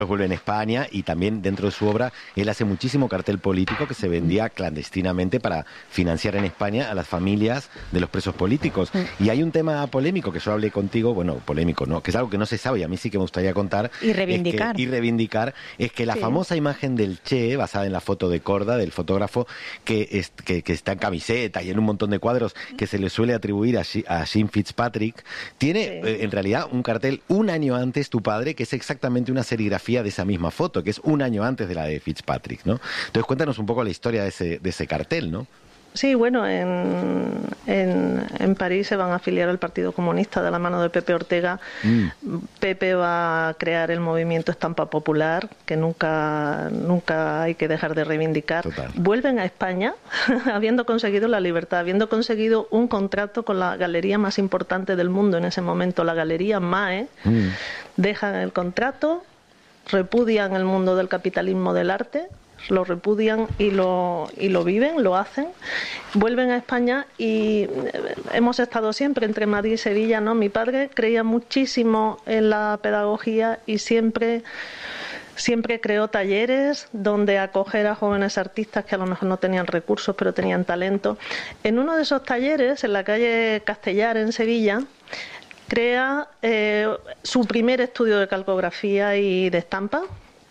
vuelve en España, y también dentro de su obra él hace muchísimo cartel político que se vendía clandestinamente para financiar en España a las familias de los presos políticos. Y hay un tema polémico que yo hablé contigo, bueno, polémico, ¿no? Que es algo que no se sabe y a mí sí que me gustaría contar. Y reivindicar. Es que la famosa imagen del Che, basada en la foto de Korda, del fotógrafo, que está en camiseta y en un montón de cuadros que se le suele atribuir a Jim Fitzpatrick, tiene en realidad un cartel un año antes, tu padre, que es exactamente una serigrafía de esa misma foto, que es un año antes de la de Fitzpatrick, ¿no? Entonces cuéntanos un poco la historia de ese cartel, ¿no? Sí, bueno, en París se van a afiliar al Partido Comunista de la mano de Pepe Ortega. Pepe va a crear el movimiento Estampa Popular, que nunca hay que dejar de reivindicar. Total. Vuelven a España, habiendo conseguido la libertad, habiendo conseguido un contrato con la galería más importante del mundo en ese momento, la Galería Mae. Dejan el contrato, repudian el mundo del capitalismo del arte, lo repudian y lo viven, lo hacen, vuelven a España y hemos estado siempre entre Madrid y Sevilla, ¿no? Mi padre creía muchísimo en la pedagogía y siempre creó talleres donde acoger a jóvenes artistas que a lo mejor no tenían recursos pero tenían talento. En uno de esos talleres, en la calle Castellar en Sevilla, crea su primer estudio de calcografía y de estampa.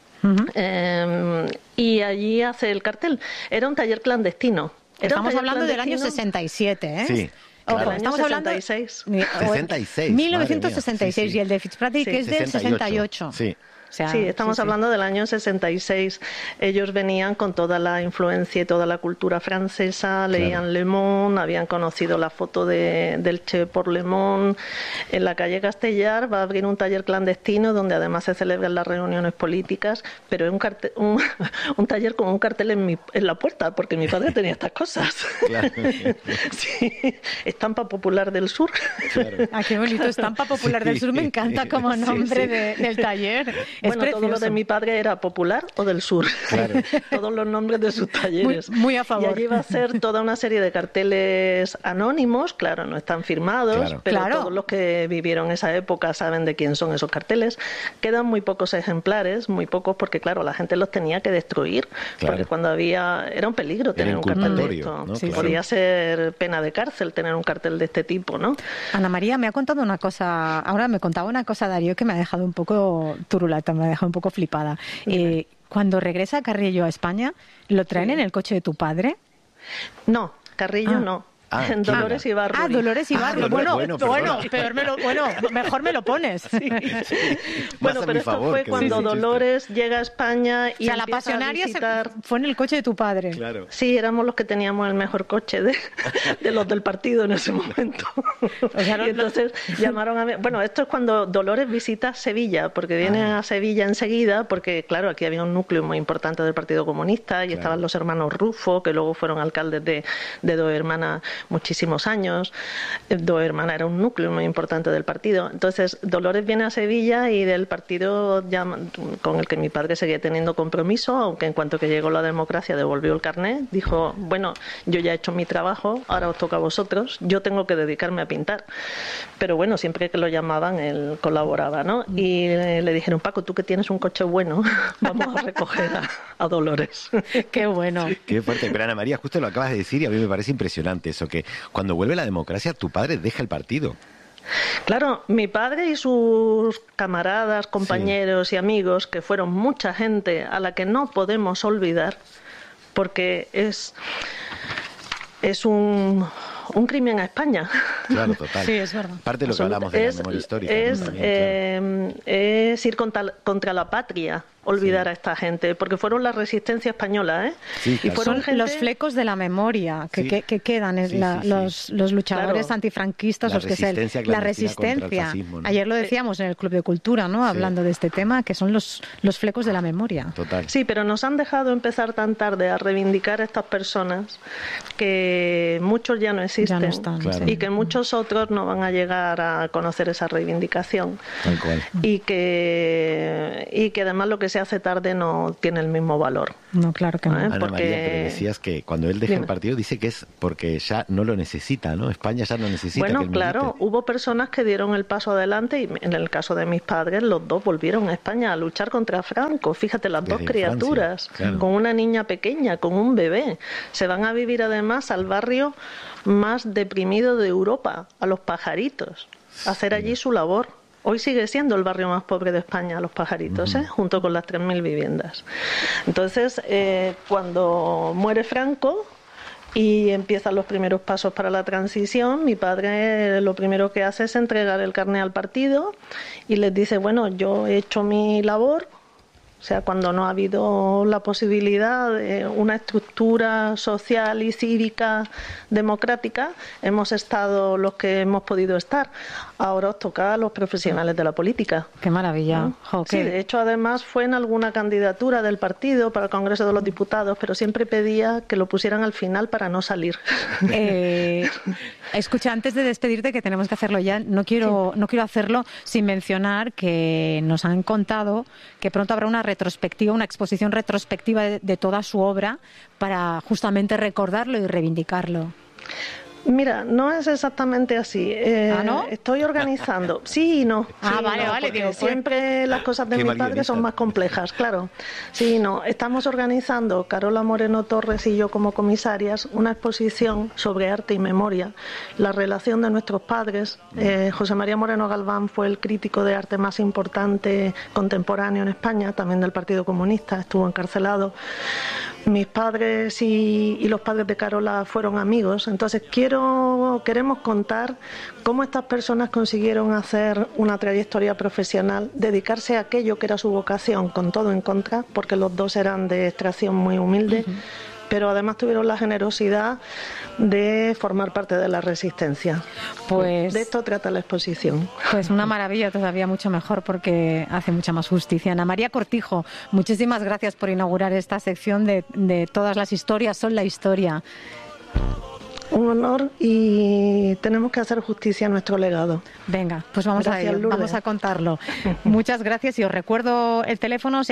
Y allí hace el cartel. Era un taller clandestino. Estamos hablando del año 67, ¿eh? Sí. Claro. Estamos hablando 66. 66. 1966, sí. Y el de Fitzpatrick es del 68. Sí. O sea, sí, estamos hablando del año 66. Ellos venían con toda la influencia y toda la cultura francesa, leían Le Monde, habían conocido la foto del Che por Le Monde. En la calle Castellar va a abrir un taller clandestino donde además se celebran las reuniones políticas, pero es un taller con un cartel en la puerta, porque mi padre tenía estas cosas. Claro. Sí, Estampa Popular del Sur. Claro. Ah, qué bonito, Estampa Popular del Sur, me encanta como nombre del taller. Bueno, todo lo de mi padre era popular o del sur. Claro. Todos los nombres de sus talleres. Muy a favor. Y allí va a ser toda una serie de carteles anónimos, claro, no están firmados, pero todos los que vivieron esa época saben de quién son esos carteles. Quedan muy pocos ejemplares, muy pocos porque, claro, la gente los tenía que destruir, porque cuando era un peligro tener un cartel de esto. ¿no? Podría ser pena de cárcel tener un cartel de este tipo, ¿no? Ana María me ha contado una cosa, ahora me contaba una cosa Darío que me ha dejado un poco turulata, me ha dejado un poco flipada. Cuando regresa Carrillo a España, ¿lo traen en el coche de tu padre? No, Carrillo no. Dolores Ibarruri. Dolores Ibarruri. Mejor me lo pones. Sí. Bueno, pero esto fue cuando Dolores llega a España y la pasionaria fue en el coche de tu padre. Claro. Sí, éramos los que teníamos el mejor coche de los del partido en ese momento. Y entonces llamaron a mí. Bueno, esto es cuando Dolores visita Sevilla, porque viene a Sevilla enseguida, porque claro, aquí había un núcleo muy importante del Partido Comunista y estaban los hermanos Rufo, que luego fueron alcaldes de Dos Hermanas muchísimos años. Dos Hermanas era un núcleo muy importante del partido. Entonces Dolores viene a Sevilla y del partido con el que mi padre seguía teniendo compromiso, aunque en cuanto que llegó la democracia devolvió el carnet, dijo, bueno, yo ya he hecho mi trabajo, ahora os toca a vosotros, yo tengo que dedicarme a pintar. Pero bueno, siempre que lo llamaban él colaboraba, ¿no? Y le dijeron, Paco, tú que tienes un coche bueno, vamos a recoger a Dolores. Qué bueno. Qué fuerte. Pero Ana María, justo lo acabas de decir y a mí me parece impresionante eso, que cuando vuelve la democracia tu padre deja el partido. Claro, mi padre y sus camaradas, compañeros y amigos, que fueron mucha gente a la que no podemos olvidar, porque es un crimen a España. Claro, total. Sí, es verdad. Parte de lo que hablamos de la memoria histórica. Es ir contra la patria, olvidar a esta gente, porque fueron la resistencia española, ¿eh? Sí, y fueron son los flecos de la memoria que quedan, los luchadores antifranquistas, la resistencia. Ayer lo decíamos en el Club de Cultura, ¿no? Hablando de este tema, que son los flecos de la memoria. Total. Sí, pero nos han dejado empezar tan tarde a reivindicar a estas personas que muchos ya no existen. existen. Ya no están, claro. Y que muchos otros no van a llegar a conocer esa reivindicación. Tal cual. Y que además lo que se hace tarde no tiene el mismo valor. No, claro que no. Ana María, pero decías que cuando él deja el partido dice que es porque ya no lo necesita, ¿no? España ya no necesita que él claro, milite. hubo personas que dieron el paso adelante y en el caso de mis padres, los dos volvieron a España a luchar contra Franco. Fíjate, las Desde dos criaturas, Francia, claro. con una niña pequeña, con un bebé. Se van a vivir además al barrio más deprimido de Europa, a Los Pajaritos, a hacer allí su labor. Hoy sigue siendo el barrio más pobre de España, Los Pajaritos, junto con las 3.000 viviendas. Entonces, cuando muere Franco y empiezan los primeros pasos para la transición, mi padre lo primero que hace es entregar el carné al partido y les dice, bueno, yo he hecho mi labor. O sea, cuando no ha habido la posibilidad de una estructura social y cívica democrática, hemos estado los que hemos podido estar. Ahora os toca a los profesionales de la política. Qué maravilla. ¿No? Sí, de hecho, además fue en alguna candidatura del partido para el Congreso de los Diputados, pero siempre pedía que lo pusieran al final para no salir. Escucha, antes de despedirte, que tenemos que hacerlo ya, no quiero hacerlo sin mencionar que nos han contado que pronto habrá una retrospectiva, una exposición retrospectiva de toda su obra para justamente recordarlo y reivindicarlo. Mira, no es exactamente así. ¿No? Estoy organizando. Sí y no. Vale. Digo, siempre las cosas de mi padre son más complejas, claro. Sí y no. Estamos organizando, Carola Moreno Torres y yo como comisarias, una exposición sobre arte y memoria, la relación de nuestros padres. José María Moreno Galván fue el crítico de arte más importante contemporáneo en España, también del Partido Comunista, estuvo encarcelado. Mis padres y los padres de Carola fueron amigos, entonces queremos contar cómo estas personas consiguieron hacer una trayectoria profesional, dedicarse a aquello que era su vocación, con todo en contra, porque los dos eran de extracción muy humilde, pero además tuvieron la generosidad de formar parte de la resistencia. Pues de esto trata la exposición. Pues una maravilla, todavía mucho mejor porque hace mucha más justicia. Ana María Cortijo, muchísimas gracias por inaugurar esta sección de todas las historias son la historia. Un honor y tenemos que hacer justicia a nuestro legado. Venga, pues vamos Gracias, a ello, Lourdes. vamos a contarlo. Muchas gracias y os recuerdo el teléfono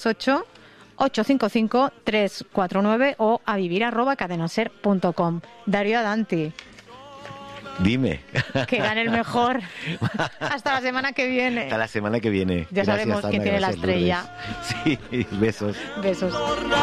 638-855-349 o a vivir@cadenaser.com. Darío Adanti. Dime. Que gane el mejor. Hasta la semana que viene. Hasta la semana que viene. Ya sabemos quién tiene la estrella. Lourdes. Sí, besos. Besos.